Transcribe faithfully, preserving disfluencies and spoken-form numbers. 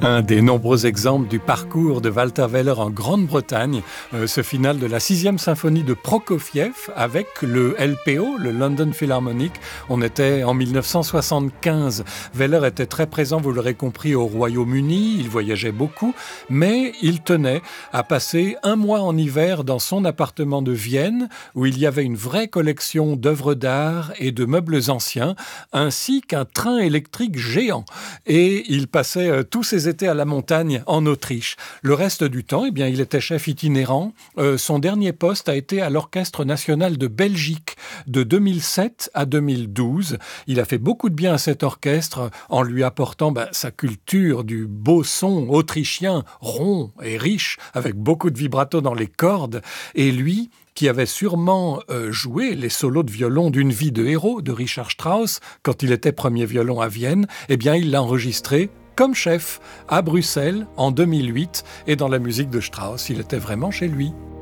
Un des nombreux exemples du parcours de Walter Weller en Grande-Bretagne, euh, ce final de la sixième symphonie de Prokofiev avec le L P O, le London Philharmonic. On était en mille neuf cent soixante-quinze. Weller était très présent, vous l'aurez compris, au Royaume-Uni. Il voyageait beaucoup, mais il tenait à passer un mois en hiver dans son appartement de Vienne, où il y avait une vraie collection d'œuvres d'art et de meubles anciens, ainsi qu'un train électrique géant. Et il passait euh, tous ses étés à la montagne en Autriche. Le reste du temps, eh bien, il était chef itinérant. Euh, son dernier poste a été à l'Orchestre national de Belgique de deux mille sept à deux mille douze. Il a fait beaucoup de bien à cet orchestre en lui apportant ben, sa culture du beau son autrichien, rond et riche, avec beaucoup de vibrato dans les cordes. Et lui, qui avait sûrement euh, joué les solos de violon d'une vie de héros de Richard Strauss quand il était premier violon à Vienne, eh bien, il l'a enregistré comme chef à Bruxelles en deux mille huit et dans la musique de Strauss, il était vraiment chez lui.